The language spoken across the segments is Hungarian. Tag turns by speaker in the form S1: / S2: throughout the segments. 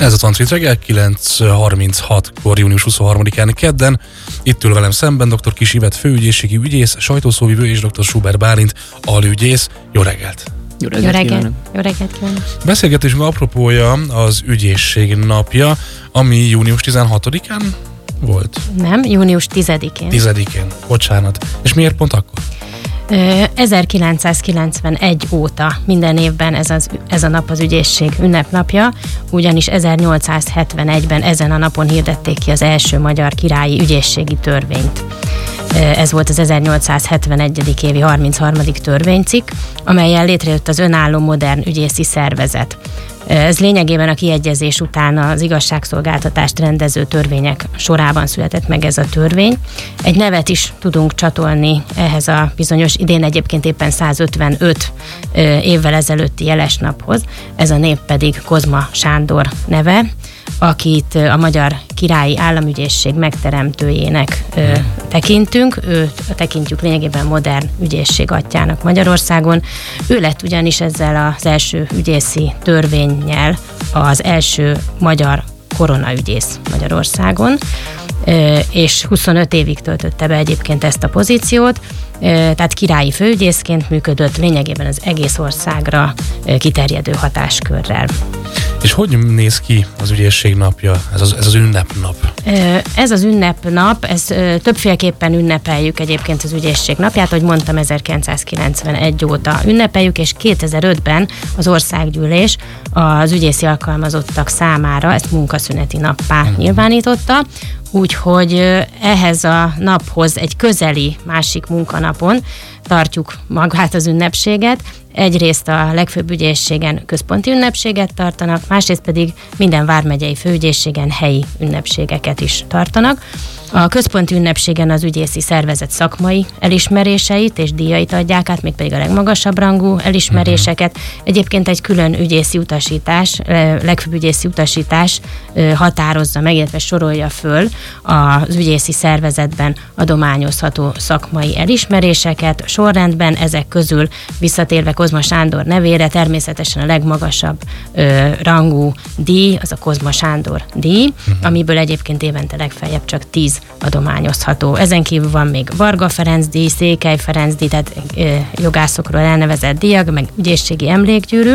S1: Ez a Tantrit reggel 9:36-kor, június 23-án kedden. Itt ül velem szemben dr. Kiss Ivett főügyészségi ügyész, sajtószóvivő és dr. Schubert Bálint alügyész. Jó reggelt!
S2: Jó reggelt kívánok!
S1: Beszélgetésünk apropója az ügyészség napja, ami június 16-án volt?
S2: Nem, június 10-én.
S1: 10-én, bocsánat. És miért pont akkor?
S2: 1991 óta minden évben ez a nap az ügyészség ünnepnapja, ugyanis 1871-ben ezen a napon hirdették ki az első magyar királyi ügyészségi törvényt. Ez volt az 1871. évi 33. törvénycikk, amellyel létrejött az önálló modern ügyészi szervezet. Ez lényegében a kiegyezés után az igazságszolgáltatást rendező törvények sorában született meg ez a törvény. Egy nevet is tudunk csatolni ehhez a bizonyos, idén egyébként éppen 155 évvel ezelőtti jelesnaphoz. Ez a név pedig Kozma Sándor neve, akit a magyar királyi államügyészség megteremtőjének tekintünk. Őt tekintjük lényegében modern ügyészség atyjának Magyarországon. Ő lett ugyanis ezzel az első ügyészi törvénnyel az első magyar koronaügyész Magyarországon, és 25 évig töltötte be egyébként ezt a pozíciót, tehát királyi főügyészként működött, lényegében az egész országra kiterjedő hatáskörrel.
S1: És hogy néz ki az ügyészség napja, ez az ünnepnap?
S2: Ez az ünnepnap, többféleképpen ünnepeljük egyébként az ügyészség napját, ahogy mondtam, 1991 óta ünnepeljük, és 2005-ben az országgyűlés az ügyészi alkalmazottak számára ezt munkaszüneti nappá nyilvánította, úgyhogy ehhez a naphoz egy közeli másik munkanapon tartjuk magát az ünnepséget. Egyrészt a legfőbb ügyészségen központi ünnepséget tartanak, másrészt pedig minden vármegyei főügyészségen helyi ünnepségeket is tartanak. A központi ünnepségen az ügyészi szervezet szakmai elismeréseit és díjait adják át, mégpedig a legmagasabb rangú elismeréseket. Egyébként egy külön ügyészi utasítás, legfőbb ügyészi utasítás határozza meg, illetve sorolja föl az ügyészi szervezetben adományozható szakmai elismeréseket sorrendben. Ezek közül visszatérve Kozma Sándor nevére természetesen a legmagasabb rangú díj, az a Kozma Sándor díj, amiből egyébként évente legfeljebb csak 10 adományozható. Ezen kívül van még Varga Ferenc díj, Székely Ferenc díj, tehát jogászokról elnevezett díjak, meg ügyészségi emlékgyűrű.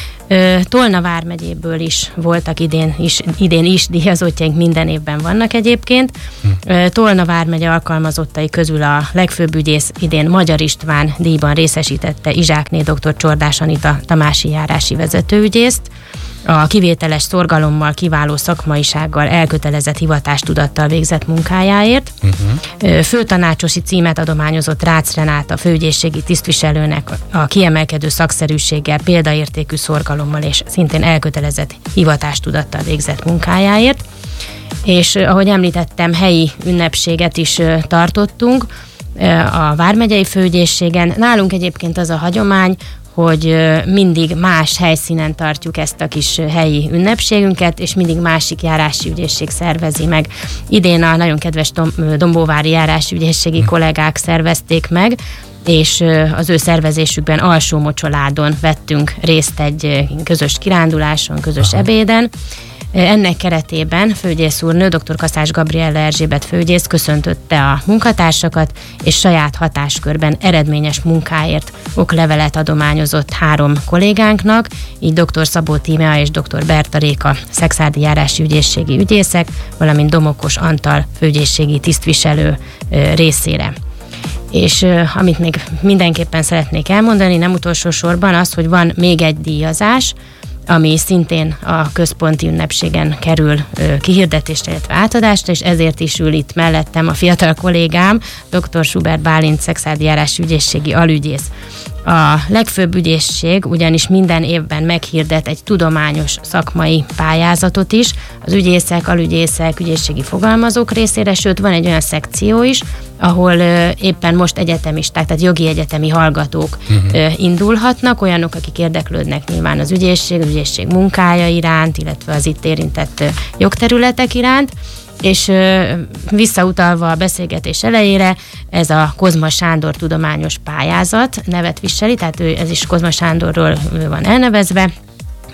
S2: Tolna vármegyéből is voltak idén is díjazottjaink, minden évben vannak egyébként. Tolna vármegye alkalmazottai közül a legfőbb ügyész idén Magyar István díjban részesítette Izsákné dr. Csordás Anita tamási járási vezetőügyészt. A kivételes szorgalommal, kiváló szakmaisággal, elkötelezett hivatástudattal végzett munkájáért. Főtanácsosi címet adományozott Rácz Renáta főügyészségi tisztviselőnek a kiemelkedő szakszerűséggel, példaértékű szorgalommal és szintén elkötelezett hivatástudattal végzett munkájáért. És ahogy említettem, helyi ünnepséget is tartottunk a vármegyei főügyészségen. Nálunk egyébként az a hagyomány, hogy mindig más helyszínen tartjuk ezt a kis helyi ünnepségünket, és mindig másik járási ügyészség szervezi meg. Idén a nagyon kedves dombóvári járási ügyészségi kollégák szervezték meg, és az ő szervezésükben Alsó-Mocsoládon vettünk részt egy közös kiránduláson, közös ebéden. Ennek keretében főügyész úrnő, dr. Kaszás Gabriella Erzsébet főügyész köszöntötte a munkatársakat, és saját hatáskörben eredményes munkáért oklevelet adományozott 3 kollégánknak, így dr. Szabó Tímea és dr. Berta Réka szexárdi járási ügyészségi ügyészek, valamint Domokos Antal főügyészségi tisztviselő részére. És amit még mindenképpen szeretnék elmondani, nem utolsó sorban az, hogy van még egy díjazás, ami szintén a központi ünnepségen kerül kihirdetésre, illetve átadásra, és ezért is ül itt mellettem a fiatal kollégám, dr. Schubert Bálint szexárdi járási ügyészségi alügyész. A legfőbb ügyészség ugyanis minden évben meghirdet egy tudományos szakmai pályázatot is az ügyészek, alügyészek, ügyészségi fogalmazók részére, sőt van egy olyan szekció is, ahol éppen most egyetemisták, tehát jogi egyetemi hallgatók indulhatnak, olyanok, akik érdeklődnek nyilván az ügyészség munkája iránt, illetve az itt érintett jogterületek iránt, és visszautalva a beszélgetés elejére, ez a Kozma Sándor tudományos pályázat nevet viseli, tehát ez is Kozma Sándorról van elnevezve.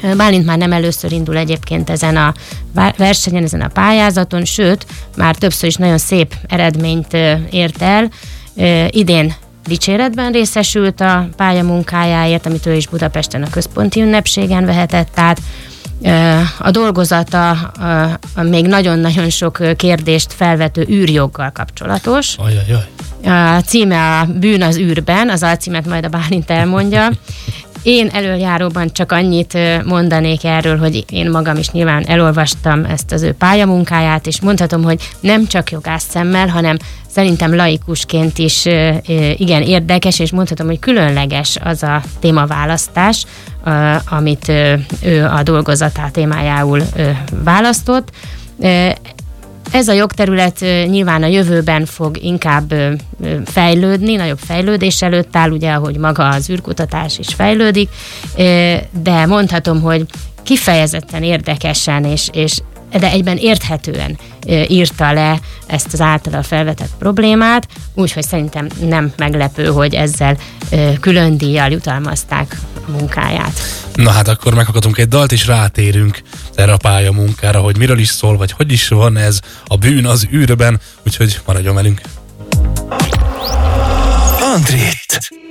S2: Bálint már nem először indul egyébként ezen a versenyen, ezen a pályázaton, sőt, már többször is nagyon szép eredményt ért el. Idén dicséretben részesült a pályamunkájáért, amit ő is Budapesten a központi ünnepségen vehetett át. A dolgozata még nagyon-nagyon sok kérdést felvető űrjoggal kapcsolatos. A címe a Bűn az űrben, az alcímet majd a Bálint elmondja. Én elöljáróban csak annyit mondanék erről, hogy én magam is nyilván elolvastam ezt az ő pályamunkáját, és mondhatom, hogy nem csak jogász szemmel, hanem szerintem laikusként is igen érdekes, és mondhatom, hogy különleges az a témaválasztás, amit ő a dolgozatát témájául választott. Ez a jogterület nyilván a jövőben fog inkább fejlődni, nagyobb fejlődés előtt áll, ugye, ahogy maga az űrkutatás is fejlődik, de mondhatom, hogy kifejezetten érdekesen de egyben érthetően írta le ezt az általa felvetett problémát, úgyhogy szerintem nem meglepő, hogy ezzel külön díjjal jutalmazták a munkáját.
S1: Na hát akkor meghallgatunk egy dalt, és rátérünk erre a pályamunkára, hogy miről is szól, vagy hogy is van ez a Bűn az űrben, úgyhogy maradjon velünk.
S3: Andrit!